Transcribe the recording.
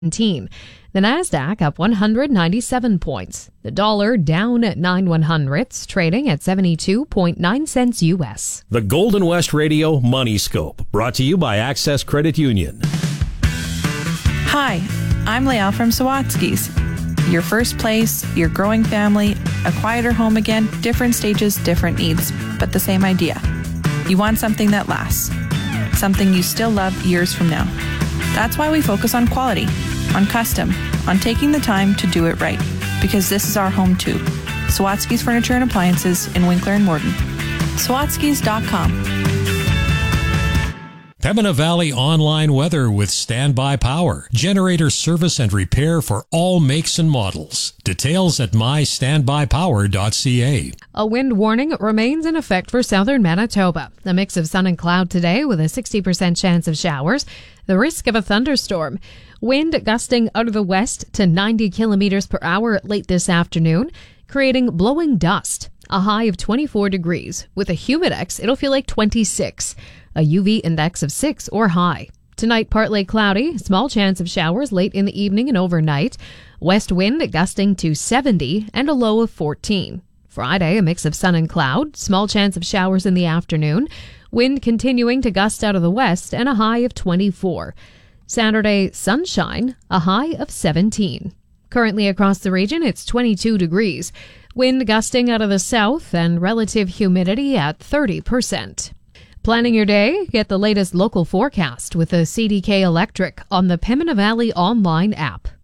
The Nasdaq up 197 points. The dollar down at 9/100ths, trading at 72.9 cents U.S. The Golden West Radio Money Scope, brought to you by Access Credit Union. Hi, I'm Leal from Sawatsky's. Your first place, your growing family, a quieter home again, different stages, different needs, but the same idea. You want something that lasts, something you still love years from now. That's why we focus on quality, on custom, on taking the time to do it right, because this is our home too. Sawatsky's Furniture and Appliances in Winkler and Morton. Sawatskys.com. Pembina Valley Online Weather with Standby Power. Generator service and repair for all makes and models. Details at mystandbypower.ca. A wind warning remains in effect for southern Manitoba. A mix of sun and cloud today with a 60% chance of showers. The risk of a thunderstorm. Wind gusting out of the west to 90 kilometers per hour late this afternoon, creating blowing dust. A high of 24 degrees. With a humidex, it'll feel like 26. A UV index of 6 or high. Tonight, partly cloudy, small chance of showers late in the evening and overnight. West wind gusting to 70 and a low of 14. Friday, a mix of sun and cloud, small chance of showers in the afternoon. Wind continuing to gust out of the west and a high of 24. Saturday, sunshine, a high of 17. Currently across the region, it's 22 degrees. Wind gusting out of the south and relative humidity at 30%. Planning your day? Get the latest local forecast with a CDK Electric on the Pembina Valley online app.